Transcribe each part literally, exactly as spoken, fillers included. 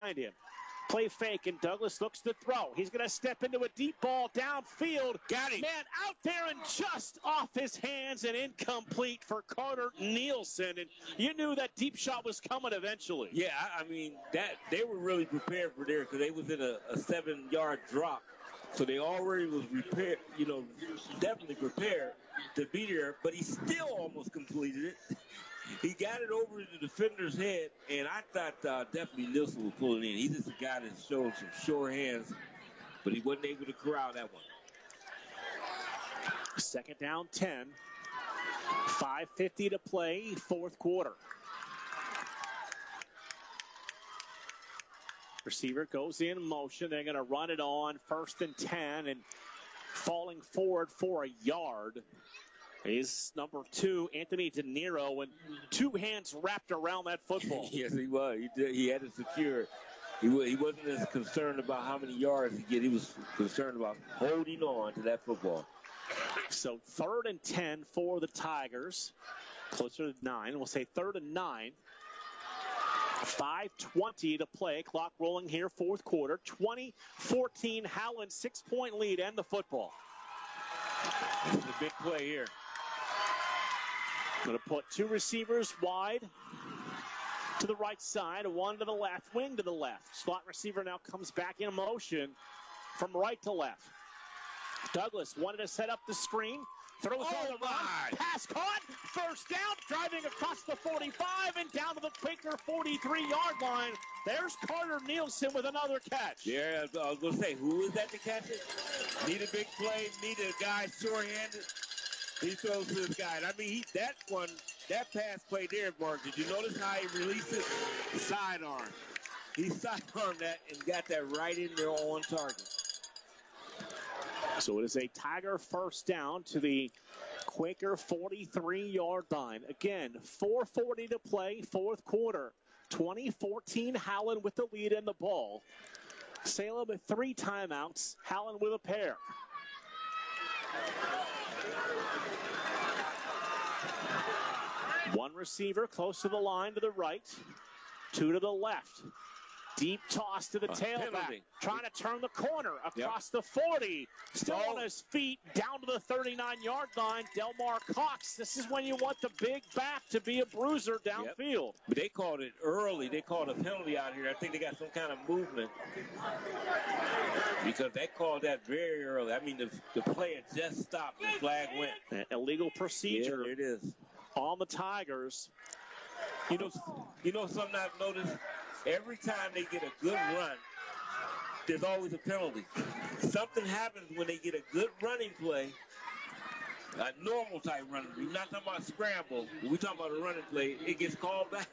behind him. Play fake, and Douglas looks to throw. He's going to step into a deep ball downfield. Got him. Man, out there and just off his hands and incomplete for Carter Nielsen. And you knew that deep shot was coming eventually. Yeah, I mean, that they were really prepared for there because they was in a, a seven-yard drop. So they already was prepared, you know, definitely prepared to be there. But he still almost completed it. He got it over the defender's head, and I thought uh, definitely Nielsen would pull it in. He's just a guy that showed some sure hands, but he wasn't able to corral that one. Second down, ten. five fifty to play, fourth quarter. Receiver goes in motion. They're going to run it on first and ten, and falling forward for a yard is number two, Anthony De Niro, and two hands wrapped around that football. Yes, he was. He did. He had it secured. He, was, he wasn't as concerned about how many yards he get. He was concerned about holding on to that football. So third and ten for the Tigers. Closer to nine. We'll say third and nine. five twenty to play. Clock rolling here, fourth quarter. twenty fourteen, Howland, six-point lead, and the football. This is a big play here. Going to put two receivers wide to the right side, one to the left, wing to the left. Slot receiver now comes back in motion from right to left. Douglas wanted to set up the screen. Throws oh on the run. Pass caught. First down. Driving across the forty-five and down to the Quaker forty-three-yard line. There's Carter Nielsen with another catch. Yeah, I was going to say, who is that to catch it? Need a big play. Need a guy sure-handed. He throws to this guy. And I mean, he, that one, that pass play there, Mark, did you notice how he released it? Sidearm. He sidearmed that and got that right in there on target. So it is a Tiger first down to the Quaker forty-three-yard line. Again, four forty to play, fourth quarter. twenty fourteen, Howland with the lead and the ball. Salem with three timeouts, Howland with a pair. One receiver close to the line to the right, two to the left. Deep toss to the A tailback. penalty. Trying to turn the corner across Yep. the forty. Still Oh. on his feet, down to the thirty-nine-yard line. Delmar Cox. This is when you want the big back to be a bruiser downfield. Yep. But they called it early. They called a penalty out here. I think they got some kind of movement. Because they called that very early. I mean, the, the play had just stopped. The flag went. An illegal procedure Yeah, it is. on the Tigers. You know, you know something I've noticed? Every time they get a good run, there's always a penalty. Something happens when they get a good running play, a normal type running. We're not talking about scramble. We're talking about a running play. It gets called back.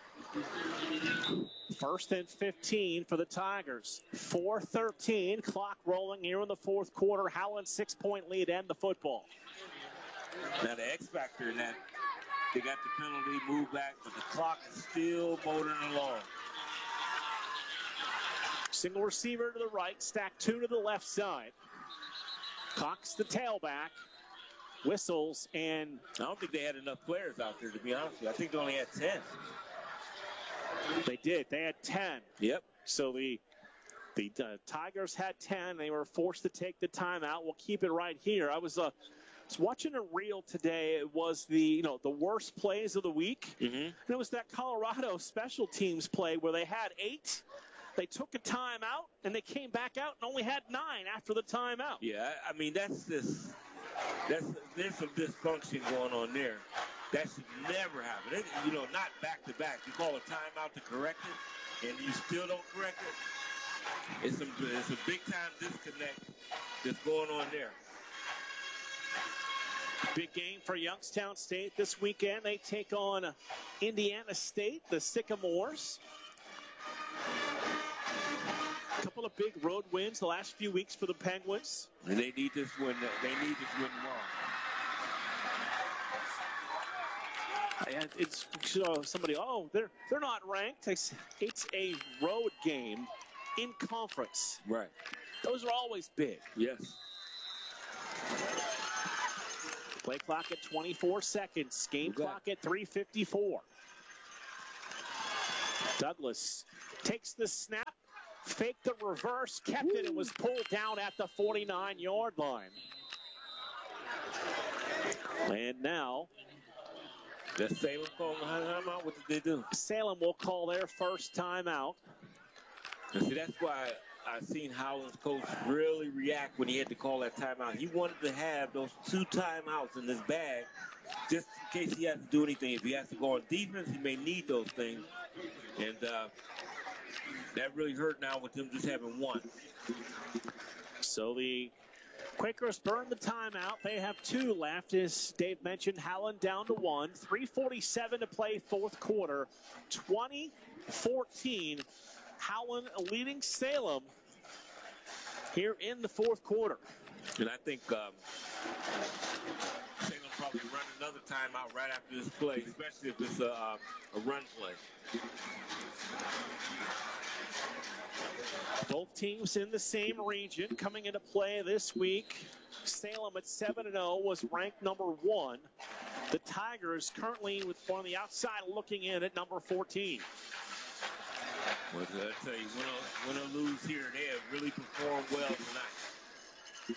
First and fifteen for the Tigers. four thirteen, clock rolling here in the fourth quarter. Howland six-point lead and the football. Now the X factor in that, they got the penalty, move back, but the clock is still motoring along. Single receiver to the right, stack two to the left side. Cox the tailback, whistles, and I don't think they had enough players out there, to be honest with you. I think they only had ten. they did. They had ten. Yep. So the the uh, Tigers had ten. They were forced to take the timeout. We'll keep it right here. I was uh, was watching a reel today. It was the you know the worst plays of the week. Mm-hmm. And it was that Colorado special teams play where they had eight. They took a timeout, and they came back out and only had nine after the timeout. Yeah, I mean, that's this, that's, there's some dysfunction going on there. That should never happen. It, you know, not back-to-back. You call a timeout to correct it, and you still don't correct it. It's, some, it's a big-time disconnect that's going on there. Big game for Youngstown State this weekend. They take on Indiana State, the Sycamores. A couple of big road wins the last few weeks for the Penguins. And they need this win. They need this win tomorrow. And it's uh, somebody, oh, they're they're not ranked. It's, it's a road game in conference. Right. Those are always big. Yes. Play clock at twenty-four seconds. Game Okay. clock at three fifty-four. Douglas takes the snap, faked the reverse, kept it, and was pulled down at the forty-nine-yard line. And now, does Salem call the timeout? What did they do? Salem will call their first timeout. And see, that's why I've seen Howland's coach really react when he had to call that timeout. He wanted to have those two timeouts in his bag just in case he has to do anything. If he has to go on defense, he may need those things. And uh, that really hurt now with them just having one. So the Quakers burn the timeout. They have two left, as Dave mentioned. Howland down to one. three forty-seven to play, fourth quarter. twenty fourteen. Howland leading Salem here in the fourth quarter. And I think um, Salem probably run another timeout right after this play, especially if it's a, uh, a run play. Both teams in the same region coming into play this week. Salem at seven and oh was ranked number one. The Tigers currently with on the outside looking in at number fourteen. Well, I tell you, win or, win or lose here, they have really performed well tonight.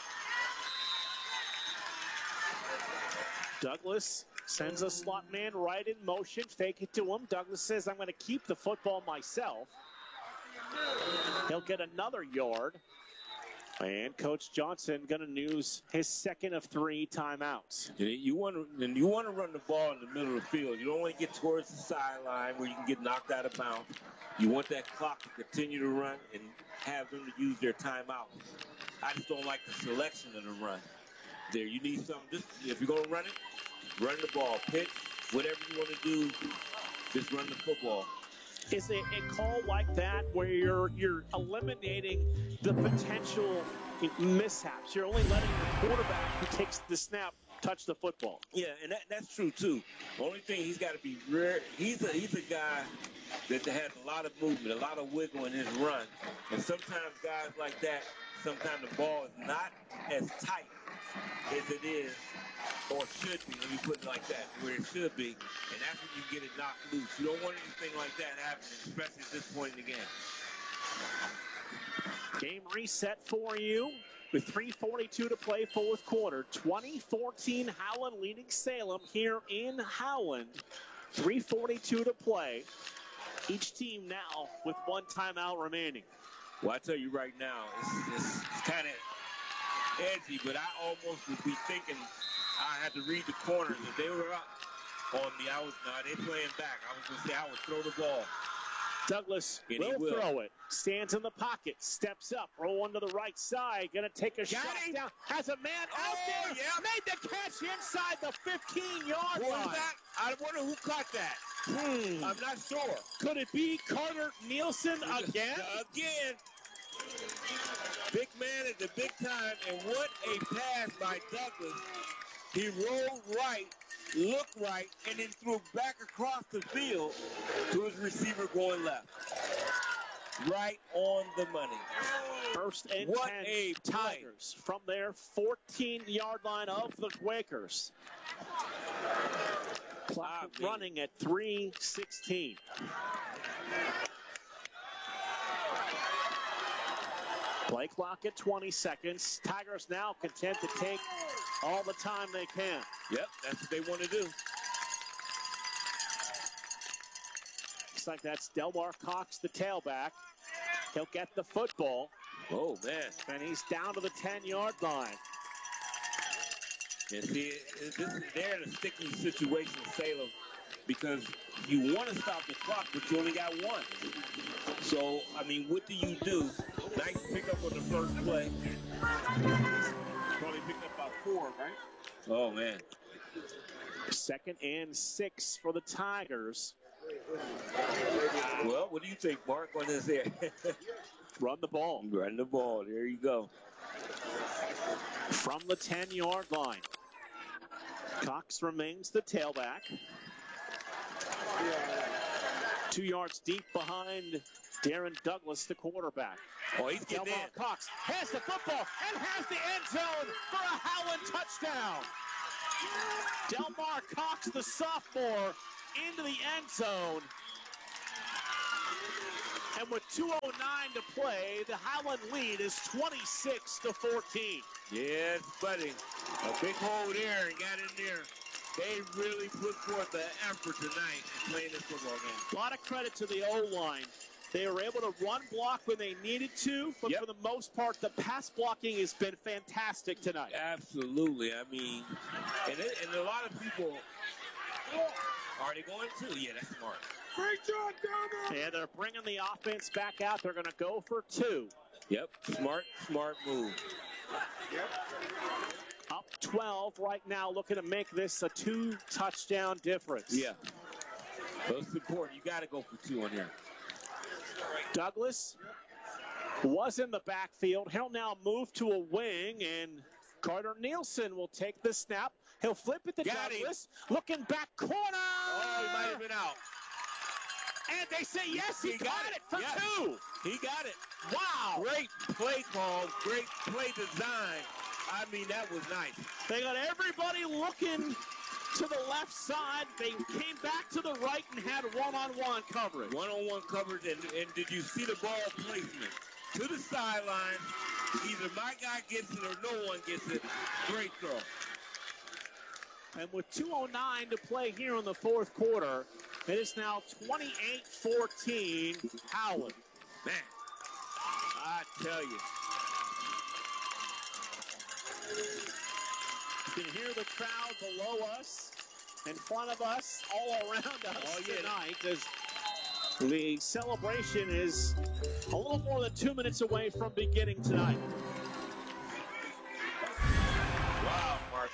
Douglas sends a slot man right in motion. Fake it to him. Douglas says, I'm going to keep the football myself. He'll get another yard. And Coach Johnson going to use his second of three timeouts. You want to, and you want to run the ball in the middle of the field. You don't want to get towards the sideline where you can get knocked out of bounds. You want that clock to continue to run and have them to use their timeouts. I just don't like the selection of the run. There, you need something. Just if you're going to run it, run the ball, pitch, whatever you want to do. Just run the football. Is it a call like that where you're you're eliminating the potential mishaps? You're only letting the quarterback who takes the snap touch the football. Yeah, and that, that's true too. The only thing he's got to be rare. He's a he's a guy that has a lot of movement, a lot of wiggle in his run, and sometimes guys like that, sometimes the ball is not as tight as it is or should be. Let me put it like that, where it should be, and that's when you get it knocked loose. You don't want anything like that happening, especially at this point in the game. Game reset for you with three forty-two to play, fourth quarter. twenty fourteen, Howland leading Salem here in Howland. three forty-two to play. Each team now with one timeout remaining. Well, I tell you right now, it's, it's, it's kind of edgy, but I almost would be thinking I had to read the corners. If they were up on me, I was not. They're playing back. I was going to say I would throw the ball. Douglas will, will throw it. Stands in the pocket. Steps up. Roll onto the right side. Going to take a Got shot him. down. Has a man oh, out there. Yeah. Made the catch inside the fifteen-yard line. What was that? I wonder who caught that. Hmm. I'm not sure. Could it be Carter Nielsen again? Again. Big man at the big time. And what a pass by Douglas. He rolled right, looked right, and then threw back across the field to his receiver going left. Right on the money. First and what ten, a Tigers from their fourteen-yard line of the Quakers. Clock ah, running at three sixteen. Play clock at twenty seconds. Tigers now content to take all the time they can. Yep, that's what they want to do. Looks like that's Delmar Cox, the tailback. He'll get the football. Oh, man. And he's down to the ten-yard line. And see, this is, they're in a sticky situation, Salem, because you want to stop the clock, but you only got one. So, I mean, what do you do? Nice pickup on the first play. Probably picked up about four, right? Oh, man. Second and six for the Tigers. Well, what do you think, Mark, on this here? Run the ball. Run the ball. There you go. From the ten-yard line. Cox remains the tailback. Two yards deep behind Darren Douglas, the quarterback. Oh, he's getting Delmar in. Cox has the football and has the end zone for a Howland touchdown. Delmar Cox, the sophomore, into the end zone. And with two oh nine to play, the Howland lead is twenty-six to fourteen. Yes, buddy. A big hole there and got in there. They really put forth the effort tonight in playing this football game. A lot of credit to the O-line. They were able to run block when they needed to, but Yep. for the most part, the pass blocking has been fantastic tonight. Absolutely. I mean, and, it, and a lot of people, are they going to? Yeah, that's smart. Great job, down there. And they're bringing the offense back out. They're going to go for two. Yep, smart, smart move. Up twelve right now, looking to make this a two-touchdown difference. Yeah. Most important, you got to go for two on here. Douglas was in the backfield. He'll now move to a wing, and Carter Nielsen will take the snap. He'll flip it to Got Douglas. Him. Looking back corner. Oh, he might have been out. And they say, yes, he, he got, got it, it for yes. two. He got it. Wow. Great play call, great play design. I mean, that was nice. They got everybody looking to the left side. They came back to the right and had one-on-one coverage. One-on-one coverage, and, and did you see the ball placement? To the sideline. Either my guy gets it or no one gets it. Great throw. And with two oh nine to play here in the fourth quarter, it is now twenty-eight fourteen Howland. Man, I tell you. You can hear the crowd below us, in front of us, all around us oh, yeah. tonight as the celebration is a little more than two minutes away from beginning tonight. Wow, Mark.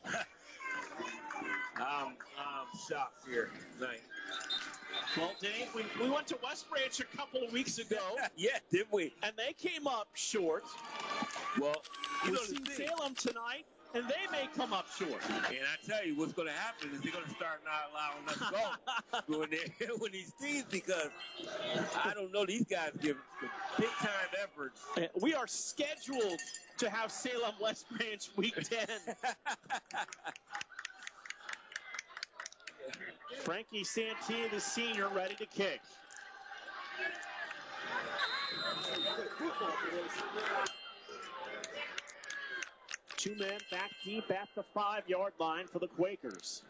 I'm, I'm shocked here tonight. Well, Dave, we, we went to West Branch a couple of weeks ago. Yeah, did we? And they came up short. Well, you we know, see the thing, Salem tonight, and they may come up short. and I tell you, what's going to happen is they're going to start not allowing us to go when, they, when these teams, because I don't know, these guys give big time efforts. We are scheduled to have Salem West Branch week ten. Frankie Santee, the senior, ready to kick. Two men back deep at the five-yard line for the Quakers.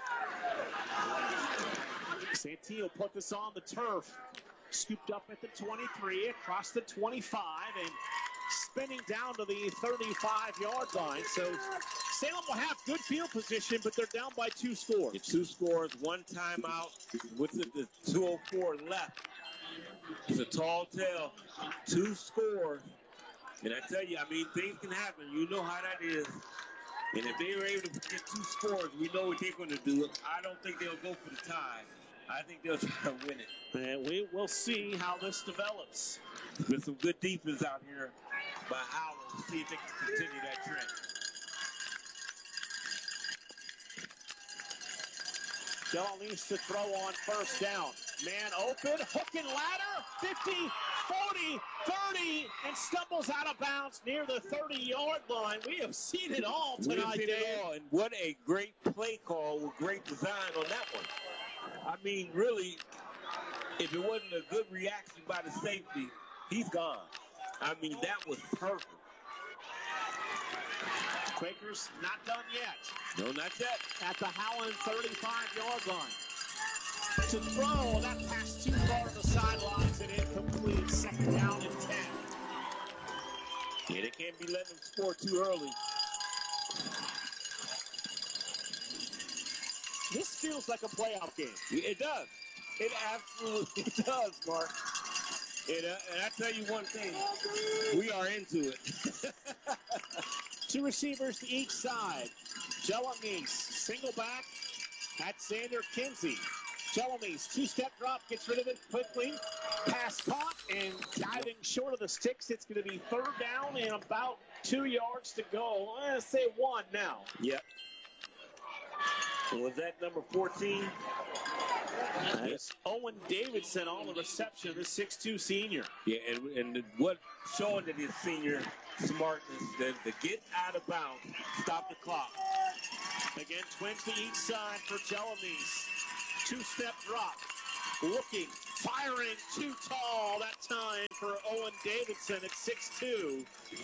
Santee will put this on the turf. Scooped up at the twenty-three, across the twenty-five, and spinning down to the thirty-five-yard line. So Salem will have good field position, but they're down by two scores. It's two scores, one timeout. What's it, the two oh four left. It's a tall tale. Two scores. And I tell you, I mean, things can happen. You know how that is. And if they were able to get two scores, we know what they're going to do. I don't think they'll go for the tie. I think they'll try to win it. And we will see how this develops. With some good defense out here by Howland to see if they can continue that trend. Dell needs to throw on first down. Man open, hook and ladder, fifty, forty, thirty, and stumbles out of bounds near the thirty-yard line. We have seen it all We've tonight, seen Dave. it all, and what a great play call with great design on that one. I mean, really, if it wasn't a good reaction by the safety, he's gone. I mean, that was perfect. Quakers not done yet. No, not yet. At the Howland thirty-five-yard line. To throw, that pass too far to the sidelines and incomplete. Second down and ten. Yeah, they can't be letting them score too early. This feels like a playoff game. It does. It absolutely does, Mark. And, uh, and I tell you one thing, we are into it. Two receivers to each side. Jelamies, single back at Xander Kinsey. Jelamies, two-step drop, gets rid of it quickly. Pass caught and diving short of the sticks. It's going to be third down and about two yards to go. I'm going to say one now. Yep. So was that number fourteen? That's Owen Davidson on the reception, the six two senior. Yeah, and, and what showing that his senior smartness, that to get out of bounds, stop the clock. Again, twins to each side for Jelamies. Two-step drop. looking, firing too tall that time for Owen Davidson at six two.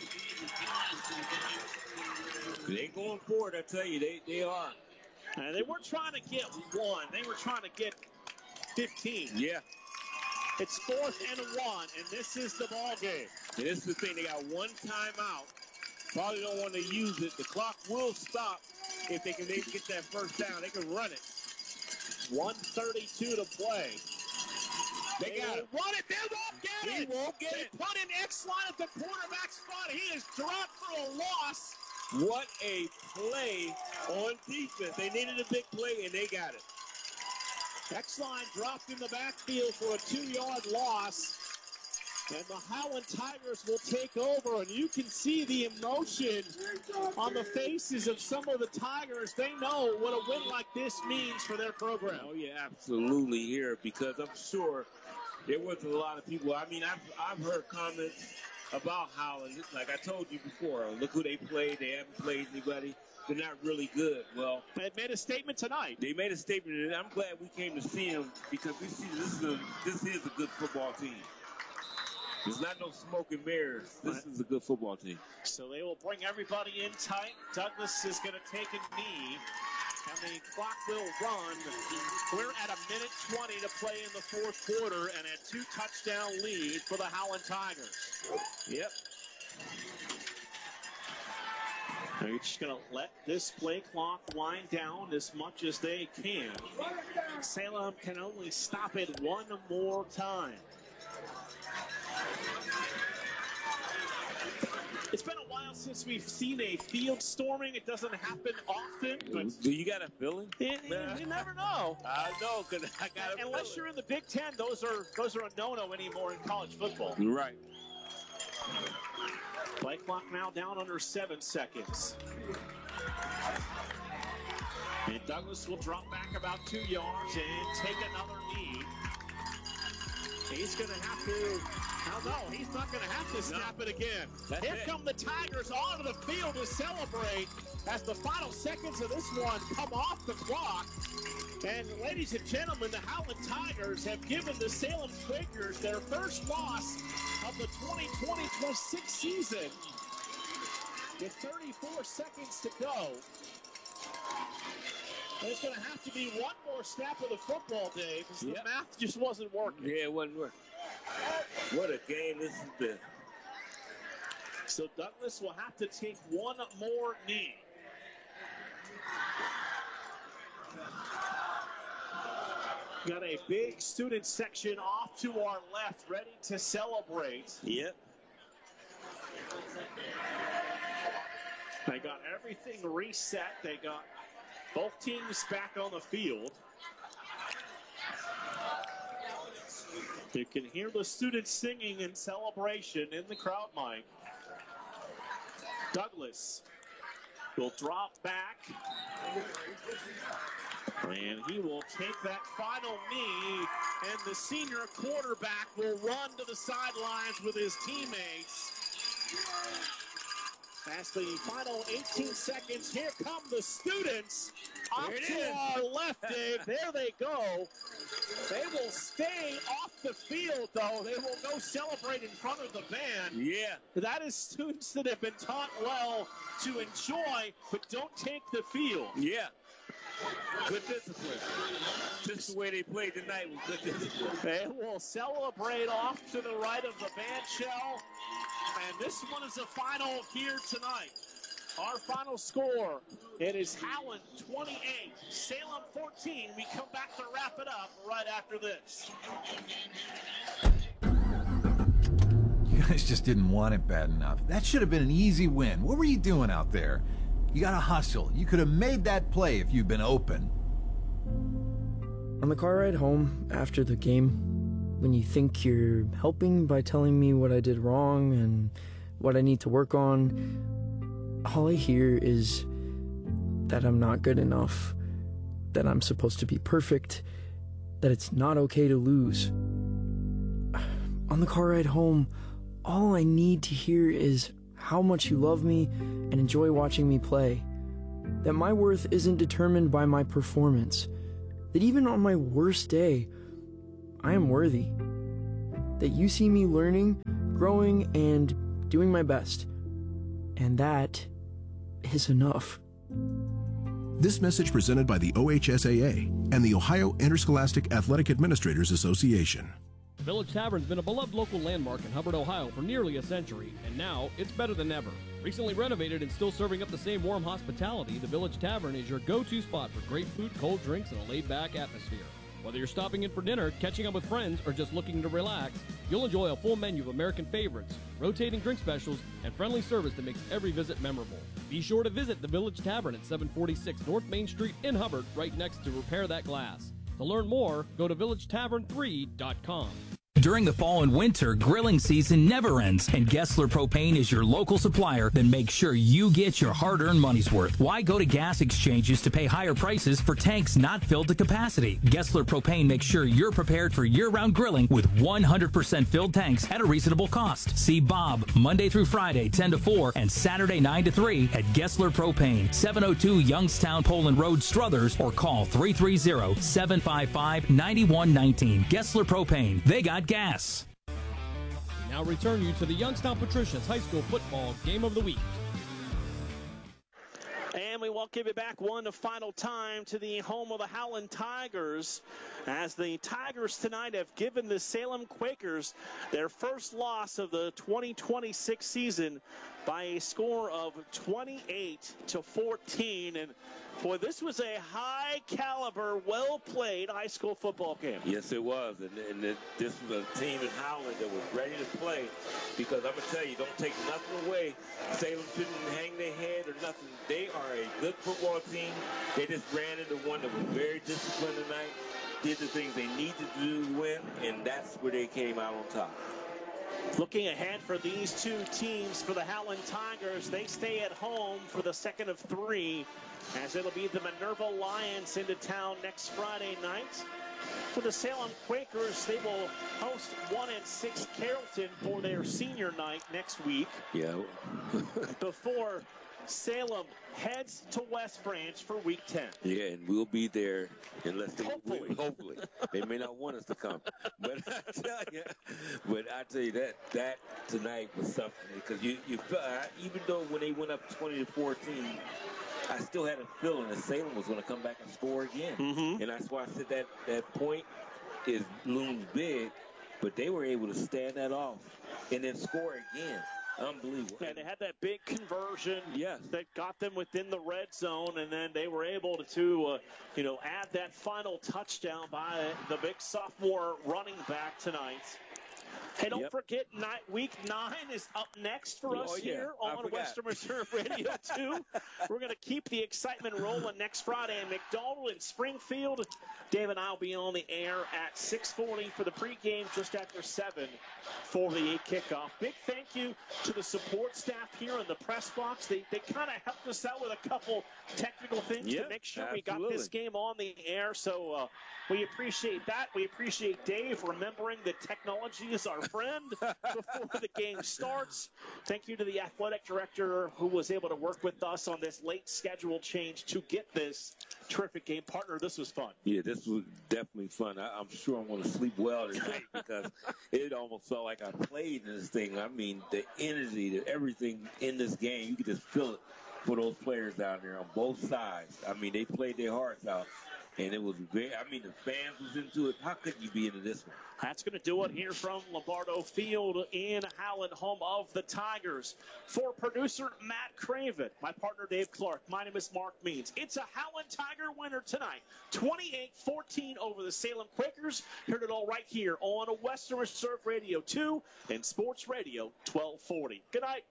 They going for it, I tell you, they, they are. And they weren't trying to get one. They were trying to get fifteen. Yeah. It's fourth and one, and this is the ball game. And this is the thing. They got one timeout. Probably don't want to use it. The clock will stop if they can maybe get that first down. They can run it. one thirty-two to play. They, they got it. Run it. They won't get he it. He won't get they it. They put an X line at the quarterback spot. He is dropped for a loss. What a play on defense. They needed a big play, and they got it. X-line dropped in the backfield for a two-yard loss. And the Howland Tigers will take over, and you can see the emotion on the faces of some of the Tigers. They know what a win like this means for their program. Oh, yeah, absolutely here, because I'm sure there wasn't a lot of people. I mean, I've, I've heard comments about Howland. Like I told you before, look who they played. They haven't played anybody. They're not really good. Well, they made a statement tonight. They made a statement, and I'm glad we came to see them because we see this is a, this is a good football team. There's not no smoke and mirrors. This right. is a good football team. So they will bring everybody in tight. Douglas is going to take a knee, and the clock will run. We're at a minute twenty to play in the fourth quarter, and a two-touchdown lead for the Howland Tigers. Yep. They're just going to let this play clock wind down as much as they can. Salem can only stop it one more time. It's been a while since we've seen a field storming. It doesn't happen often. But do you got a feeling? It, it, you never know. I know, because I got a Unless feeling. you're in the Big Ten, those are those are a no-no anymore in college football. Right. Play clock now down under seven seconds. And Douglas will drop back about two yards and take another knee. He's going to have to, no, no, he's not going to have to snap no. it again. That's Here it. come the Tigers onto the field to celebrate as the final seconds of this one come off the clock. And ladies and gentlemen, the Howland Tigers have given the Salem Quakers their first loss of the twenty twenty twenty-six season. With thirty-four seconds to go. There's going to have to be one more snap of the football, Dave, because yep. the math just wasn't working. Yeah, it wasn't working. What a game this has been. So Douglas will have to take one more knee. Got a big student section off to our left, ready to celebrate. Yep. They got everything reset. They got both teams back on the field. You can hear the students singing in celebration in the crowd mic. Douglas will drop back. And he will take that final knee. And the senior quarterback will run to the sidelines with his teammates. As the final eighteen seconds, here come the students. Off to our left, Dave. There they go. They will stay off the field, though. They will go celebrate in front of the band. Yeah. That is students that have been taught well to enjoy, but don't take the field. Yeah. Good discipline. Just the way they played tonight was good discipline. They will celebrate off to the right of the band shell. And this one is the final here tonight. Our final score, it is Howland twenty-eight, Salem fourteen. We come back to wrap it up right after this. You guys just didn't want it bad enough. That should have been an easy win. What were you doing out there? You gotta hustle. You could have made that play if you'd been open. On the car ride home after the game, when you think you're helping by telling me what I did wrong and what I need to work on, all I hear is that I'm not good enough, that I'm supposed to be perfect, that it's not okay to lose. On the car ride home, all I need to hear is how much you love me and enjoy watching me play, that my worth isn't determined by my performance, that even on my worst day, I am worthy. That you see me learning, growing, and doing my best. And that is enough. This message presented by the O H S A A and the Ohio Interscholastic Athletic Administrators Association. The Village Tavern's been a beloved local landmark in Hubbard, Ohio for nearly a century, and now it's better than ever. Recently renovated and still serving up the same warm hospitality, the Village Tavern is your go-to spot for great food, cold drinks, and a laid-back atmosphere. Whether you're stopping in for dinner, catching up with friends, or just looking to relax, you'll enjoy a full menu of American favorites, rotating drink specials, and friendly service that makes every visit memorable. Be sure to visit the Village Tavern at seven forty-six North Main Street in Hubbard, right next to Repair That Glass. To learn more, go to village tavern three dot com. During the fall and winter, grilling season never ends, and Gessler Propane is your local supplier that makes sure you get your hard-earned money's worth. Why go to gas exchanges to pay higher prices for tanks not filled to capacity? Gessler Propane makes sure you're prepared for year-round grilling with one hundred percent filled tanks at a reasonable cost. See Bob Monday through Friday, ten to four, and Saturday, nine to three at Gessler Propane, seven oh two Youngstown Poland Road, Struthers, or call three three zero, seven five five, nine one one nine. Gessler Propane. They got gas. We now return you to the Youngstown Patricians High School Football Game of the Week. And we welcome you back one final time to the home of the Howland Tigers, as the Tigers tonight have given the Salem Quakers their first loss of the twenty twenty-six season by a score of twenty-eight to fourteen. And boy, this was a high caliber, well played high school football game. Yes, it was. And, and it, this was a team in Howland that was ready to play, because I'm going to tell you, don't take nothing away. Salem shouldn't hang their head or nothing. They are a good football team. They just ran into one that was very disciplined tonight, did the things they needed to do to win, and that's where they came out on top. Looking ahead for these two teams, for the Howland Tigers, they stay at home for the second of three, as it'll be the Minerva Lions into town next Friday night. For the Salem Quakers, they will host one and six Carrollton for their senior night next week. Yeah. Before Salem heads to West Branch for week ten. Yeah, and we'll be there unless they hopefully. hopefully. They may not want us to come. But I tell you, but I tell you that that tonight was something, because you you uh, even though when they went up twenty to fourteen, I still had a feeling that Salem was going to come back and score again. Mm-hmm. And that's why I said that that point is looms big, but they were able to stand that off and then score again. Unbelievable. And they had that big conversion yes. that got them within the red zone, and then they were able to, to uh, you know, add that final touchdown by the big sophomore running back tonight. Hey, don't yep. forget, night, week nine is up next for us oh, yeah. here on Western Reserve Radio two. We're going to keep the excitement rolling next Friday in McDonald and Springfield. Dave and I will be on the air at six forty for the pregame, just after seven for the kickoff. Big thank you to the support staff here in the press box. They, they kind of helped us out with a couple technical things yep, to make sure absolutely. we got this game on the air. So uh, we appreciate that. We appreciate Dave remembering that technology is our friend before the game starts. Thank you to the athletic director who was able to work with us on this late schedule change to get this terrific game. Partner, this was fun. Yeah, this was definitely fun. I, I'm sure I'm going to sleep well tonight, because it almost felt like I played in this thing. I mean, the energy, the everything in this game, you could just feel it for those players down there on both sides. I mean, they played their hearts out. And it was very, I mean, the fans was into it. How could you be into this one? That's going to do it here from Lombardo Field in Howland, home of the Tigers. For producer Matt Craven, my partner Dave Clark, my name is Mark Means. It's a Howland Tiger winner tonight, twenty-eight fourteen over the Salem Quakers. Heard it all right here on Western Reserve Radio two and Sports Radio twelve forty. Good night.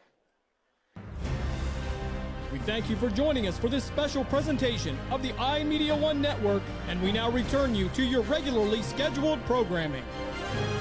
We thank you for joining us for this special presentation of the iMedia One Network, and we now return you to your regularly scheduled programming.